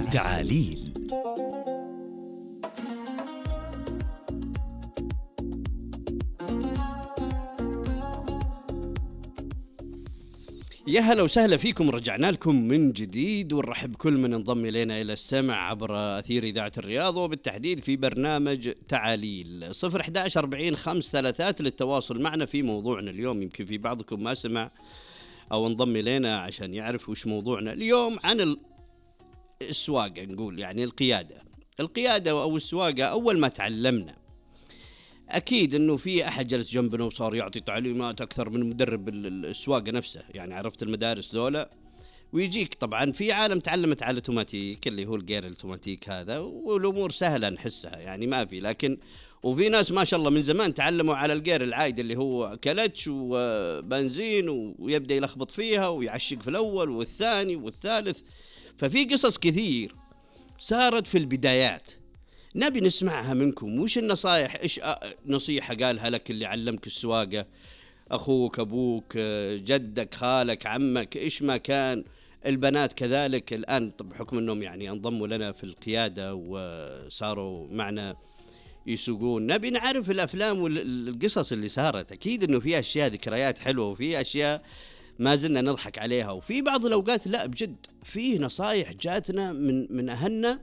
تعاليل. يا هلا وسهلا فيكم، رجعنا لكم من جديد ونرحب بكل من انضم إلينا إلى السمع عبر أثير إذاعة الرياض، وبالتحديد في برنامج تعاليل. 011 40 533 للتواصل معنا في موضوعنا اليوم. يمكن في بعضكم ما سمع أو انضم إلينا عشان يعرف وش موضوعنا اليوم. عن السواقة، نقول يعني القيادة أو السواقة. أول ما تعلمنا أكيد أنه في أحد جلس جنبنا وصار يعطي تعليمات أكثر من مدرب السواقة نفسه. يعني عرفت المدارس ذولا، ويجيك طبعا في عالم تعلمت على الأوتوماتيك اللي هو الجير الأوتوماتيك هذا، والأمور سهلة نحسها يعني ما في. لكن وفي ناس ما شاء الله من زمان تعلموا على الجير العادي اللي هو كلتش وبنزين، ويبدأ يلخبط فيها ويعشق في الأول والثاني والثالث. ففي قصص كثير صارت في البدايات نبي نسمعها منكم. وش النصايح؟ إيش نصيحة قالها لك اللي علمك السواقة؟ أخوك، أبوك، جدك، خالك، عمك، إيش ما كان. البنات كذلك الآن بحكم أنهم يعني انضموا لنا في القيادة وصاروا معنا يسوقون. نبي نعرف الأفلام والقصص اللي صارت. أكيد أنه في أشياء ذكريات حلوة، وفي أشياء ما زلنا نضحك عليها، وفي بعض الأوقات لا بجد فيه نصايح جاتنا من أهلنا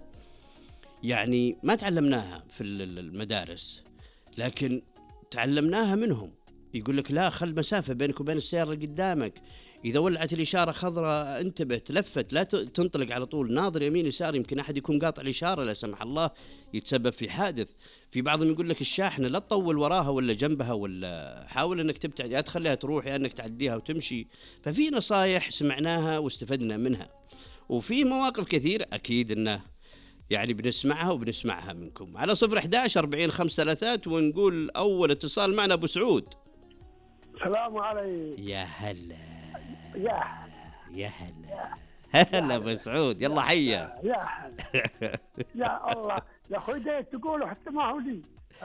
يعني ما تعلمناها في المدارس، لكن تعلمناها منهم. يقول لك لا، خل مسافة بينك وبين السيارة قدامك، إذا ولعت الإشارة خضراء انتبه، تلفت لا تنطلق على طول، ناظر يمين يسار، يمكن أحد يكون قاطع الإشارة لا سمح الله يتسبب في حادث. في بعضهم يقول لك الشاحنة لا تطول وراها ولا جنبها، ولا حاول أنك تبتعد، يا تخليها تروح يا أنك تعديها وتمشي. ففي نصايح سمعناها واستفدنا منها، وفي مواقف كثير أكيد أنه يعني بنسمعها وبنسمعها منكم على 011 40 533. ونقول أول اتصال معنا أبو سعود. السلام عليكم. يا هلا يا يا هلا أبو سعود، يلا حيا. يا هلا. يا الله يا أخوي، ده تقولوا حتى ما هو لي.